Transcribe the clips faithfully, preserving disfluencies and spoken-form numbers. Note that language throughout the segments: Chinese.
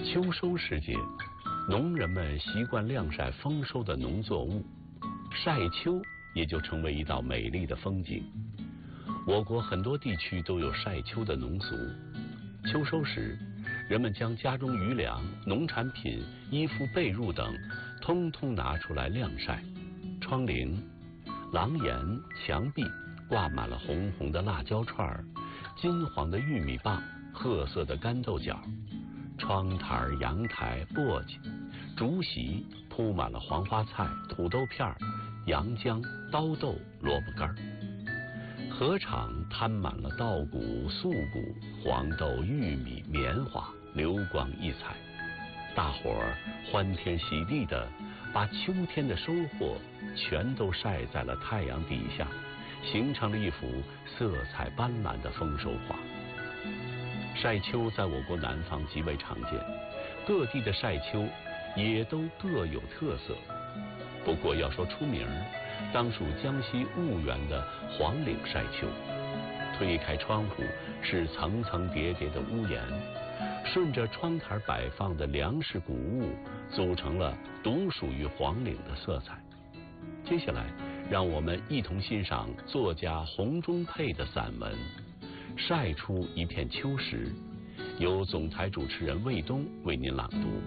秋收时节，农人们习惯晾晒丰收的农作物，晒秋也就成为一道美丽的风景。我国很多地区都有晒秋的农俗。秋收时，人们将家中余粮、农产品、衣服、被褥等通通拿出来晾晒。窗棂、廊檐、墙壁挂满了红红的辣椒串、金黄的玉米棒、褐色的干豆角。窗台、阳台、簸箕、竹席铺满了黄花菜、土豆片、洋姜、刀豆、萝卜干。禾场摊满了稻谷、粟谷、黄豆、玉米、棉花，流光溢彩。大伙儿欢天喜地的把秋天的收获全都晒在了太阳底下，形成了一幅色彩斑斓的丰收画。晒秋在我国南方极为常见，各地的晒秋也都各有特色。不过要说出名，当属江西婺源的黄岭晒秋。推开窗户是层层叠叠的屋檐，顺着窗台摆放的粮食谷物，组成了独属于黄岭的色彩。接下来，让我们一同欣赏作家洪忠佩的散文《晒出一片秋时》，由总台主持人卫东为您朗读。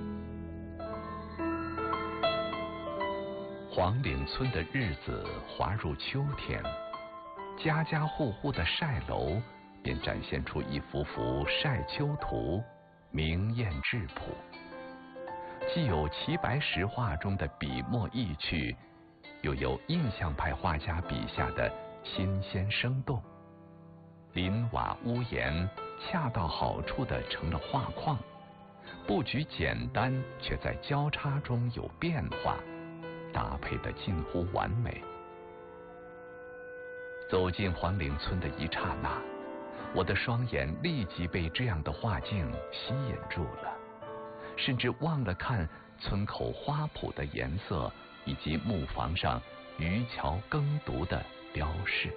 黄岭村的日子滑入秋天，家家户户的晒楼便展现出一幅幅晒秋图，明艳质朴，既有齐白石画中的笔墨意趣，又有印象派画家笔下的新鲜生动。林瓦屋檐恰到好处地成了画框，布局简单，却在交叉中有变化，搭配得近乎完美。走进黄岭村的一刹那，我的双眼立即被这样的画境吸引住了，甚至忘了看村口花圃的颜色以及木房上渔樵耕读的雕饰。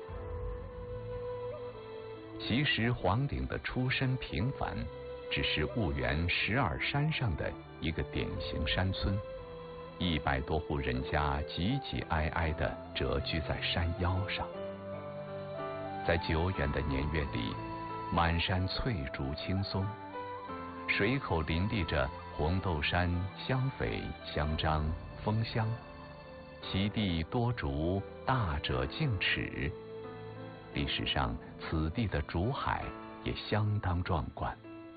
其实黄岭的出身平凡，只是婺源石耳山上的一个典型山村，一百多户人家挤挤挨挨地蛰居在山腰上。在久远的年月里，满山翠竹青松，水口林立着红豆杉、香榧、香樟、枫香，其地多竹，大者径尺。历史上此地的竹海也相当壮观。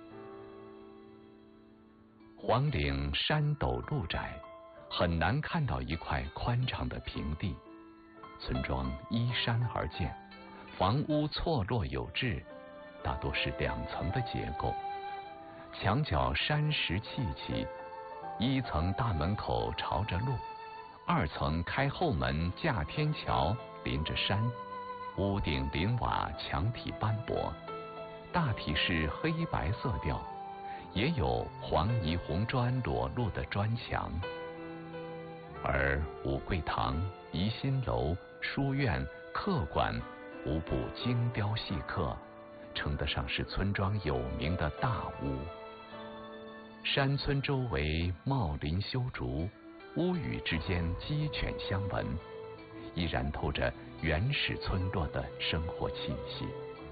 黄岭山陡路窄，很难看到一块宽敞的平地，村庄依山而建，房屋错落有致，大多是两层的结构，墙角山石砌起，一层大门口朝着路，二层开后门架天桥，临着山，屋顶临瓦，墙体斑驳，大体是黑白色调，也有黄泥红砖裸露的砖墙。而五桂堂、怡心楼、书院、客馆无不精雕细刻，称得上是村庄有名的大屋。山村周围茂林修竹，屋宇之间鸡犬相闻，依然透着原始村落的生活气息。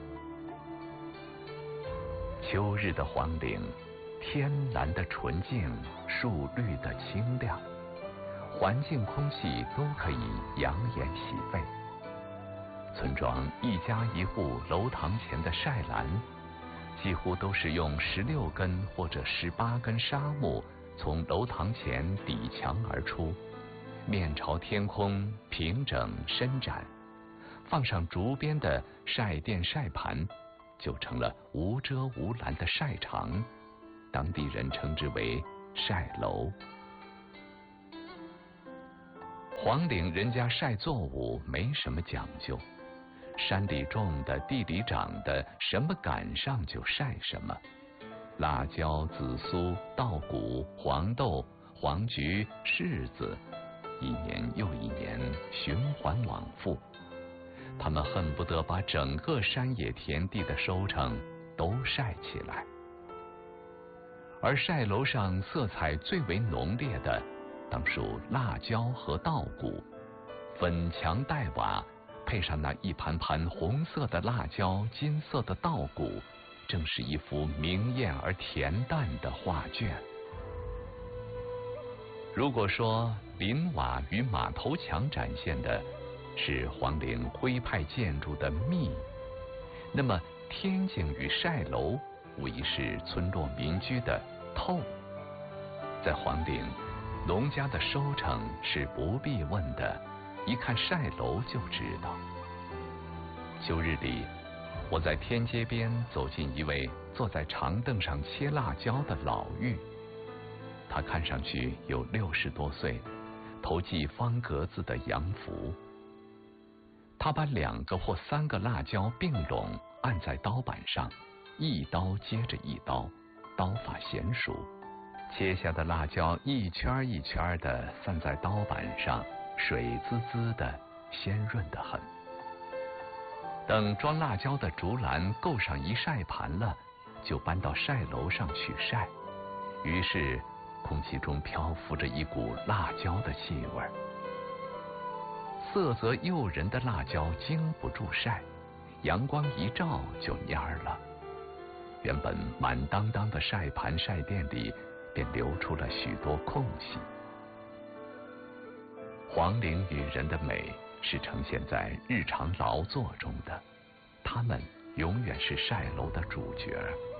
秋日的黄岭，天蓝的纯净，树绿的清亮，环境空气都可以养眼洗肺。村庄一家一户楼堂前的晒栏，几乎都是用十六根或者十八根纱木从楼堂前抵墙而出，面朝天空，平整伸展，放上竹编的晒垫晒盘，就成了无遮无拦的晒场，当地人称之为晒楼。黄岭人家晒作物没什么讲究，山里种的，地里长的，什么赶上就晒什么。辣椒、紫苏、稻谷、黄豆、黄菊、柿子，一年又一年，循环往复。他们恨不得把整个山野田地的收成都晒起来。 而晒楼上色彩最为浓烈的，当属辣椒和稻谷。粉墙黛瓦，配上那一盘盘红色的辣椒、金色的稻谷，正是一幅明艳而恬淡的画卷。如果说林瓦与马头墙展现的是皇陵徽派建筑的密，那么天井与晒楼无疑是村落民居的透。在皇陵，农家的收成是不必问的，一看晒楼就知道。秋日里，我在天街边走进一位坐在长凳上切辣椒的老妪，他看上去有六十多岁，头系方格子的洋服。他把两个或三个辣椒并拢按在刀板上，一刀接着一刀，刀法娴熟，切下的辣椒一圈一圈的散在刀板上，水滋滋的，鲜润得很。等装辣椒的竹篮够上一晒盘了，就搬到晒楼上去晒。于是空气中漂浮着一股辣椒的气味。色泽诱人的辣椒经不住晒，阳光一照就蔫儿了。原本满当当的晒盘晒垫里，便留出了许多空隙。皇陵女人的美是呈现在日常劳作中的，她们永远是晒楼的主角。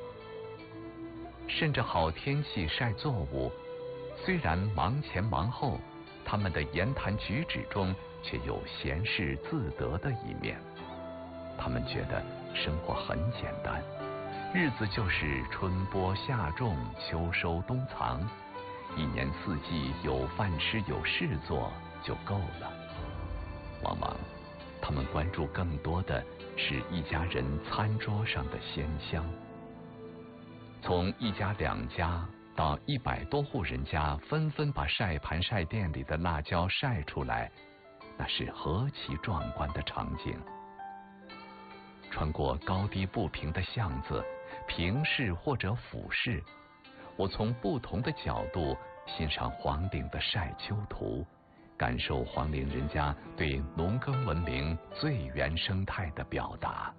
甚至好天气晒作物，虽然忙前忙后，他们的言谈举止中却有闲适自得的一面。他们觉得生活很简单，日子就是春播夏种，秋收冬藏，一年四季有饭吃有事做就够了。往往他们关注更多的是一家人餐桌上的鲜香。从一家两家到一百多户人家纷纷把晒盘晒垫里的辣椒晒出来，那是何其壮观的场景。穿过高低不平的巷子，平视或者俯视，我从不同的角度欣赏皇陵的晒秋图，感受皇陵人家对农耕文明最原生态的表达。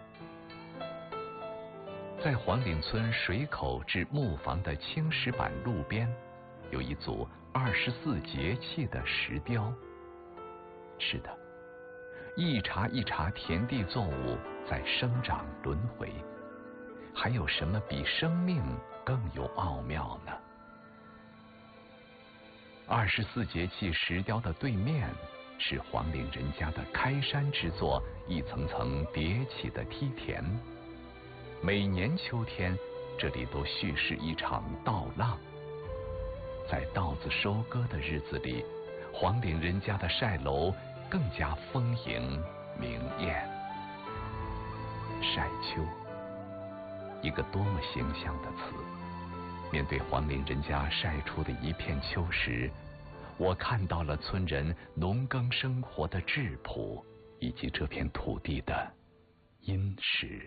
在皇陵村水口至木房的青石板路边，有一组二十四节气的石雕。是的，一茬一茬田地作物在生长轮回，还有什么比生命更有奥妙呢？二十四节气石雕的对面是皇陵人家的开山之作，一层层叠起的梯田。每年秋天，这里都蓄势一场稻浪。在稻子收割的日子里，皇陵人家的晒楼更加丰盈明艳。晒秋，一个多么形象的词。面对皇陵人家晒出的一片秋实，我看到了村人农耕生活的质朴，以及这片土地的殷实。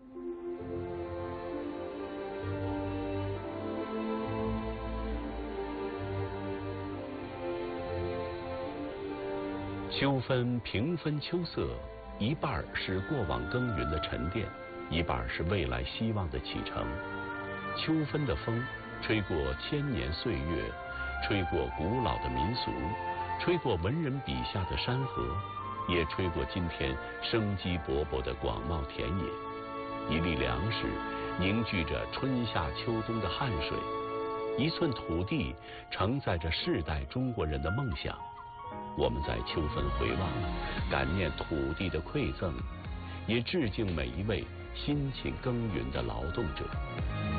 秋分平分秋色，一半是过往耕耘的沉淀，一半是未来希望的启程。秋分的风吹过千年岁月，吹过古老的民俗，吹过文人笔下的山河，也吹过今天生机勃勃的广袤田野。一粒粮食凝聚着春夏秋冬的汗水，一寸土地承载着世代中国人的梦想。我们在秋分回望，感念土地的馈赠，也致敬每一位辛勤耕耘的劳动者。